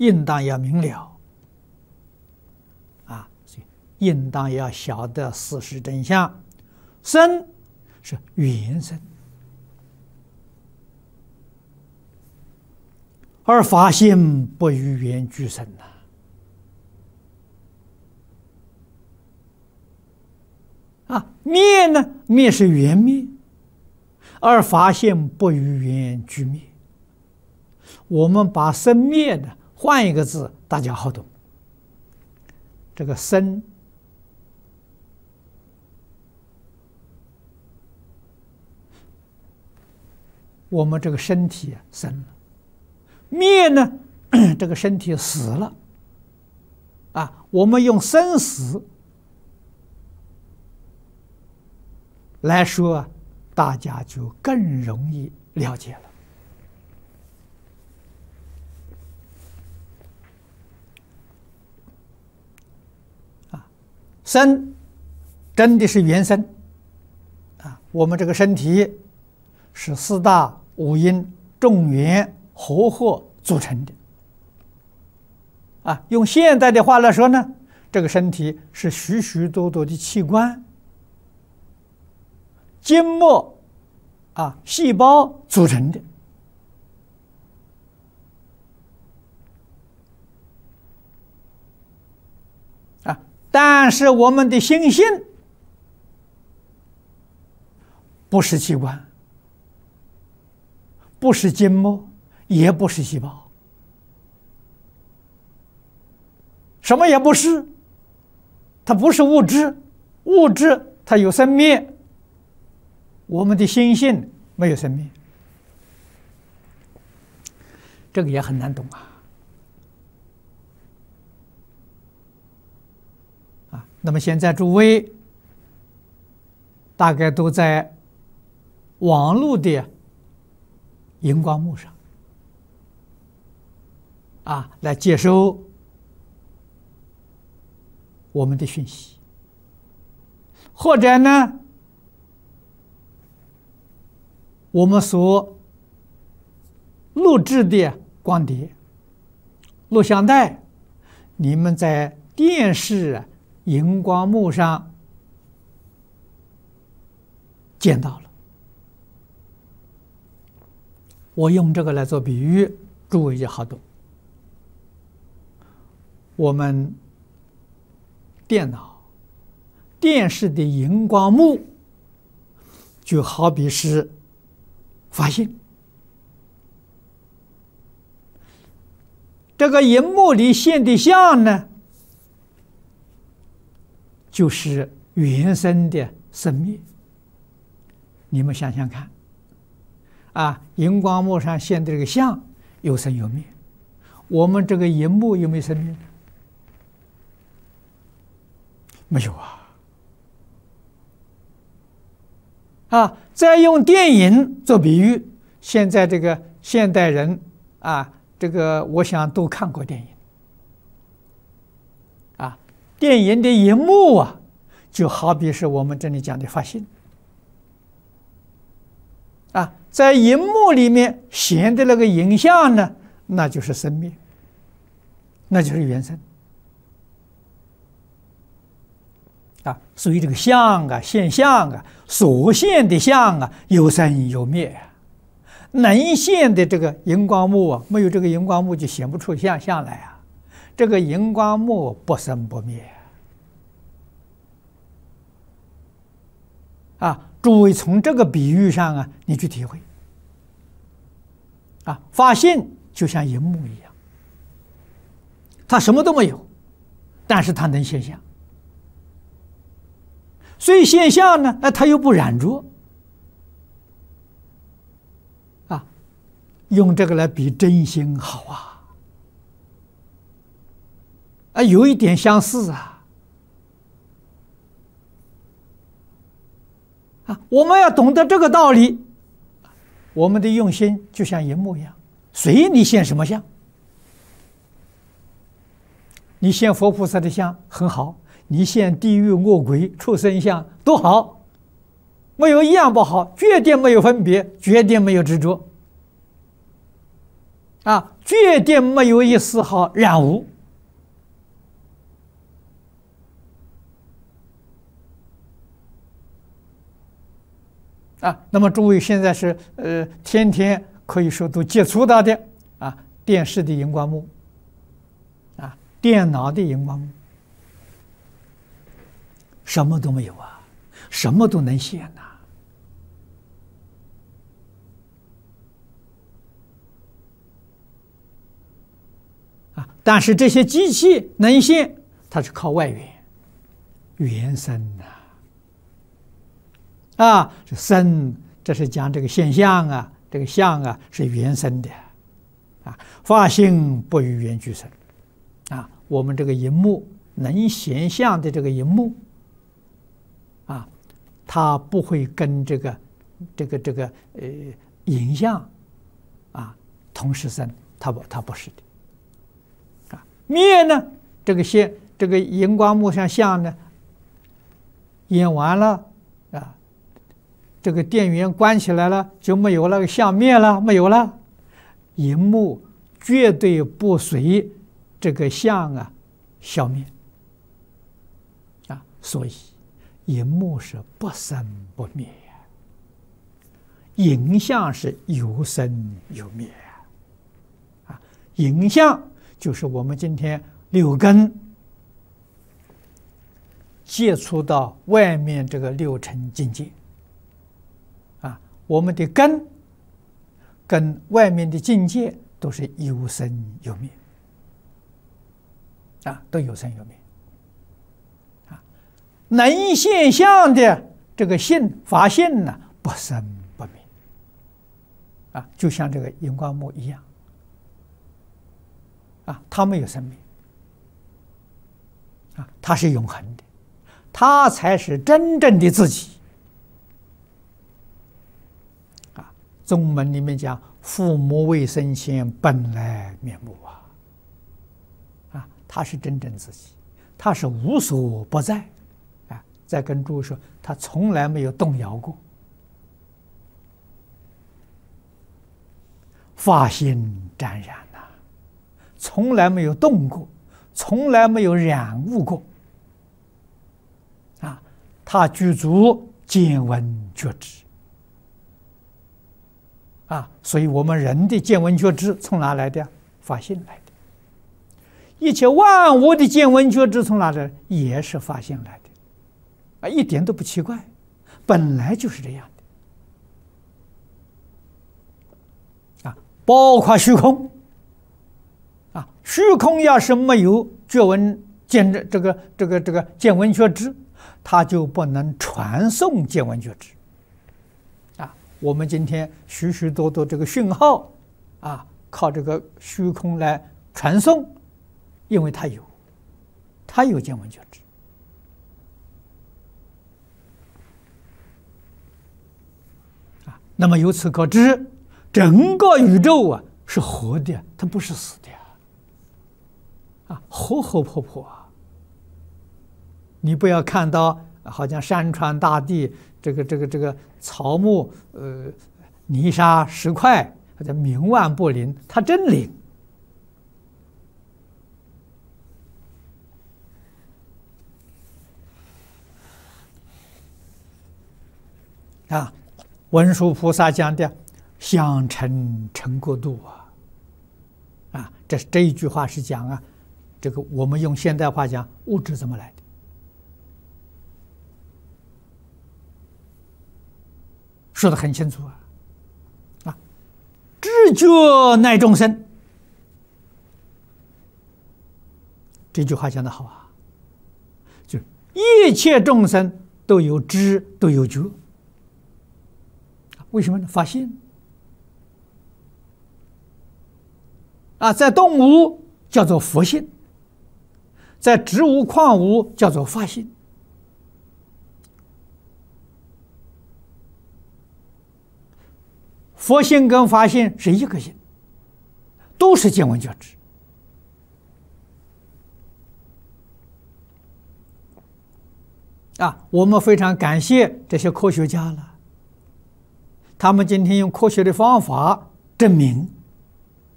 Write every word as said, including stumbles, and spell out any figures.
应当要明了啊，所以应当要晓得事实真相。生是缘生，而法性不与缘俱生呐。啊，灭呢？灭是缘灭，而法性不与缘俱灭。我们把生灭呢换一个字，大家好懂。这个生，我们这个身体生了；灭呢，这个身体死了。啊，我们用生死来说，大家就更容易了解了。啊，生真的是缘生啊，我们这个身体是四大五阴众缘和合组成的。啊，用现代的话来说呢，这个身体是许许多多的器官。筋膜啊，细胞组成的啊，但是我们的心性不是器官，不是筋膜，也不是细胞，什么也不是。它不是物质，物质它有生灭。我们的心性没有生灭，这个也很难懂啊！啊，那么现在诸位大概都在网络的荧光幕上啊，来接收我们的讯息，或者呢，我们所录制的光碟、录像带，你们在电视荧光幕上见到了。我用这个来做比喻，诸位就好懂。我们电脑、电视的荧光幕，就好比是法性。这个荧幕里现的像呢，就是原生的生灭。你们想想看，啊，荧光幕上现的这个像有生有灭，我们这个荧幕有没有生灭呢？没有啊。啊，再用电影做比喻，现在这个现代人啊，这个我想都看过电影。啊，电影的荧幕啊，就好比是我们这里讲的法性。啊，在荧幕里面显的那个影像呢，那就是生灭，那就是原生。啊，所以这个相啊、现象啊、所现的相啊，有生有灭啊。能现的这个荧光幕啊，没有这个荧光幕就显不出像相来啊。这个荧光幕不生不灭啊。啊，诸位从这个比喻上啊，你去体会。啊，法性就像荧幕一样，它什么都没有，但是它能现象。所以现象呢，它又不染着。啊，用这个来比真心好啊，啊，有一点相似啊。啊，我们要懂得这个道理，我们的用心就像荧幕一样，随你现什么相。你现佛菩萨的像很好，你现地狱恶鬼畜生相都好，没有一样不好，绝对没有分别，绝对没有执着。 啊，决定没有一丝毫染污。啊，那么诸位现在是呃，天天可以说都接触到的啊，电视的荧光幕，啊，电脑的荧光幕，什么都没有啊，什么都能显呐。啊，但是这些机器能现，它是靠外缘，缘生呐。啊，这生，这是讲这个现象啊，这个相啊是缘生的，啊，法性不与缘俱生，啊，我们这个荧幕能显相的这个荧幕，啊，它不会跟这个这个这个呃影像啊同时生，它不它不是的，啊，灭呢，这个现这个荧光幕上相呢，演完了啊。这个电源关起来了，就没有了，相灭了，没有了。荧幕绝对不随这个相啊消灭啊，所以荧幕是不生不灭呀，影像是有生有灭啊。影像就是我们今天六根接触到外面这个六尘境界。我们的根跟外面的境界都是有生有灭，啊，都有生有灭，啊，能现象的这个性法性呢，不生不灭，啊，就像这个荧光幕一样，啊，它没有生灭，啊，它是永恒的，它才是真正的自己。宗门里面讲，父母未生前本来面目啊，啊，他是真正自己，他是无所不在，啊，再跟诸位说，他从来没有动摇过，法心湛然呐，从来没有动过，从来没有染污过，啊，他具足见闻觉知。啊，所以我们人的见闻觉知从哪来的？法性来的。一切万物的见闻觉知从哪来？也是法性来的。啊，一点都不奇怪，本来就是这样的。啊，包括虚空。啊，虚空要是没有觉闻见这这个这个这个见闻觉知，它就不能传送见闻觉知。我们今天许许多多这个讯号，啊，靠这个虚空来传送，因为它有，它有见闻觉知，啊，那么由此可知，整个宇宙啊是活的，它不是死的，啊，活活泼泼啊！你不要看到好像山川大地。这个这个这个草木呃泥沙石块，它叫冥顽不灵，它真灵啊！文殊菩萨讲的相成成国度啊，啊，这这一句话是讲啊，这个我们用现代话讲，物质怎么来的？说得很清楚啊！啊，知觉乃众生，这句话讲得好啊！就一切众生都有知，都有觉。为什么呢？法性啊，在动物叫做佛性，在植物矿物叫做法性。佛性跟法性是一个性，都是见闻觉知。啊，我们非常感谢这些科学家了，他们今天用科学的方法证明